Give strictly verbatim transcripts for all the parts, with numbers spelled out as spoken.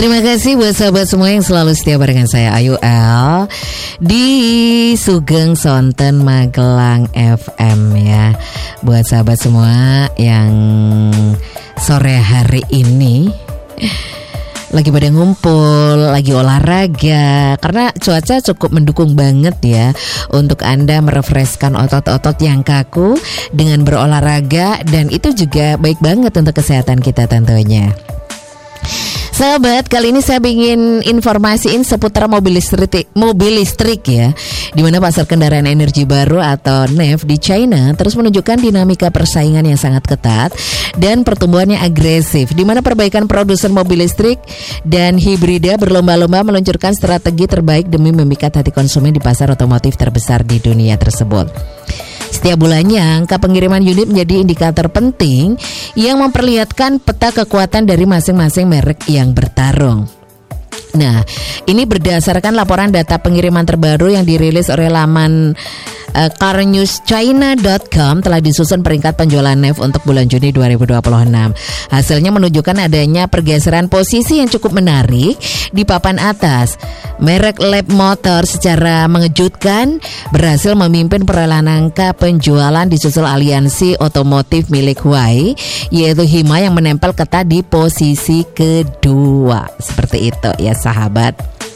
Terima kasih buat sahabat semua yang selalu setia barengan saya Ayu L di Sugeng Sonten Magelang F M ya. Buat sahabat semua yang sore hari ini lagi pada ngumpul, lagi olahraga, karena cuaca cukup mendukung banget ya untuk Anda merefreshkan otot-otot yang kaku dengan berolahraga, dan itu juga baik banget untuk kesehatan kita tentunya. Sahabat, kali ini saya ingin informasiin seputar mobil listrik, mobil listrik ya, di mana pasar kendaraan energi baru atau N E V di China terus menunjukkan dinamika persaingan yang sangat ketat dan pertumbuhannya agresif, di mana perbaikan produsen mobil listrik dan hibrida berlomba-lomba meluncurkan strategi terbaik demi memikat hati konsumen di pasar otomotif terbesar di dunia tersebut. Setiap bulannya, angka pengiriman unit menjadi indikator penting yang memperlihatkan peta kekuatan dari masing-masing merek yang bertarung. Nah, ini berdasarkan laporan data pengiriman terbaru yang dirilis oleh laman uh, car news china dot com, telah disusun peringkat penjualan N E V untuk bulan Juni dua ribu dua puluh enam. Hasilnya menunjukkan adanya pergeseran posisi yang cukup menarik di papan atas. Merek Lab Motor secara mengejutkan berhasil memimpin perolehan angka penjualan disusul aliansi otomotif milik Huawei, yaitu Hima yang menempel ketat di posisi kedua. Seperti itu ya sahabat.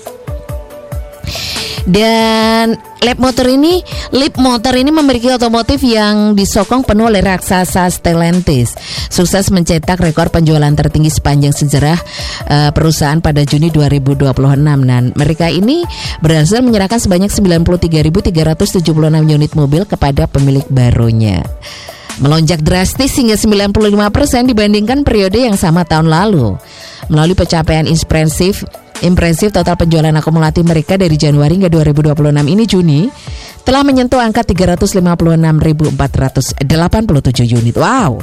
Dan Lab Motor ini, Lab Motor ini memiliki otomotif yang disokong penuh oleh raksasa Stellantis. Sukses mencetak rekor penjualan tertinggi sepanjang sejarah uh, perusahaan pada Juni dua ribu dua puluh enam. Dan mereka ini berhasil menyerahkan sebanyak sembilan puluh tiga ribu tiga ratus tujuh puluh enam unit mobil kepada pemilik barunya, melonjak drastis hingga sembilan puluh lima persen dibandingkan periode yang sama tahun lalu. Melalui pencapaian impresif Impresif total penjualan akumulatif mereka dari Januari hingga dua ribu dua puluh enam ini Juni telah menyentuh angka tiga ratus lima puluh enam ribu empat ratus delapan puluh tujuh unit. Wow.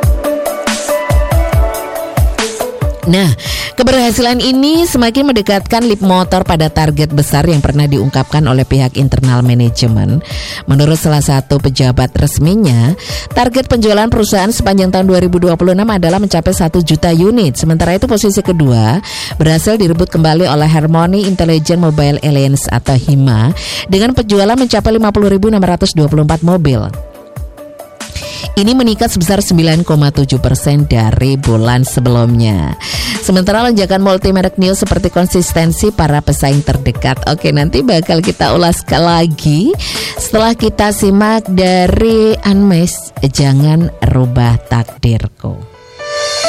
Nah, keberhasilan ini semakin mendekatkan Lab Motor pada target besar yang pernah diungkapkan oleh pihak internal manajemen. Menurut salah satu pejabat resminya, target penjualan perusahaan sepanjang tahun dua ribu dua puluh enam adalah mencapai satu juta unit. Sementara itu posisi kedua berhasil direbut kembali oleh Harmony Intelligent Mobile Alliance atau Hima dengan penjualan mencapai lima puluh ribu enam ratus dua puluh empat mobil. Ini meningkat sebesar sembilan koma tujuh persen dari bulan sebelumnya. Sementara lonjakan multi-merek news seperti konsistensi para pesaing terdekat. Oke, nanti bakal kita ulas lagi setelah kita simak dari Unmesh, Jangan Rubah Takdirku.